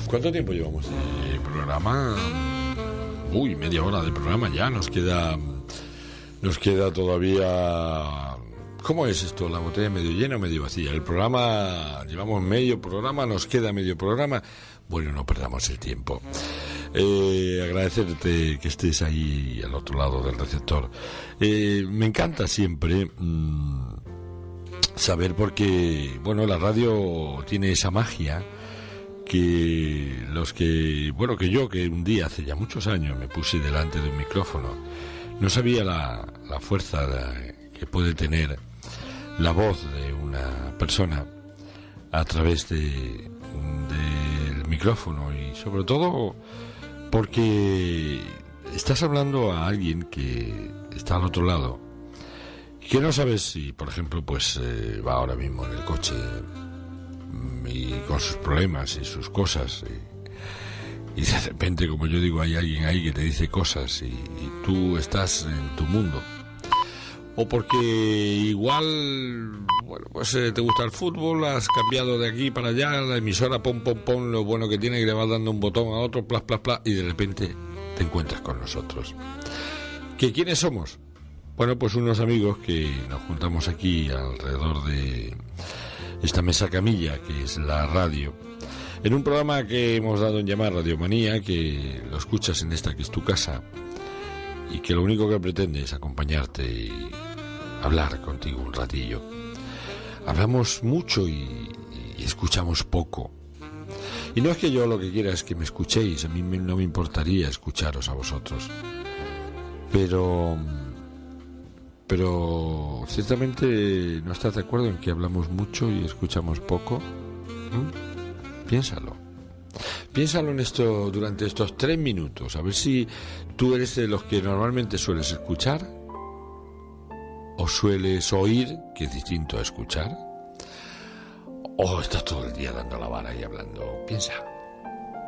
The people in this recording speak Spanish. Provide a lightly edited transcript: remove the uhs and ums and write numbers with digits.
¿Cuánto tiempo llevamos de programa? Uy, media hora de programa ya. Nos queda todavía... ¿Cómo es esto? ¿La botella medio llena o medio vacía? El programa, llevamos medio programa, nos queda medio programa. Bueno, no perdamos el tiempo. Agradecerte que estés ahí al otro lado del receptor. Me encanta siempre saber, porque, bueno, la radio tiene esa magia que que yo, que un día hace ya muchos años me puse delante de un micrófono, no sabía la fuerza que puede tener la voz de una persona a través del micrófono, y sobre todo porque estás hablando a alguien que está al otro lado y que no sabes si, por ejemplo, pues va ahora mismo en el coche y con sus problemas y sus cosas, y de repente, como yo digo, hay alguien ahí que te dice cosas y tú estás en tu mundo. O porque igual, bueno, pues te gusta el fútbol, has cambiado de aquí para allá, la emisora pon, lo bueno que tiene, que le vas dando un botón a otro, plas, y de repente te encuentras con nosotros. ¿Que quiénes somos? Bueno, pues unos amigos que nos juntamos aquí alrededor de esta mesa camilla, que es la radio, en un programa que hemos dado en llamar Radiomanía, que lo escuchas en esta que es tu casa, y que lo único que pretende es acompañarte y hablar contigo un ratillo. Hablamos mucho y escuchamos poco. Y no es que yo lo que quiera es que me escuchéis, a mí no me importaría escucharos a vosotros. Pero ciertamente no estás de acuerdo en que hablamos mucho y escuchamos poco. Piénsalo en esto durante estos 3 minutos, a ver si tú eres de los que normalmente sueles escuchar o sueles oír, que es distinto a escuchar, o estás todo el día dando la vara y hablando. Piensa.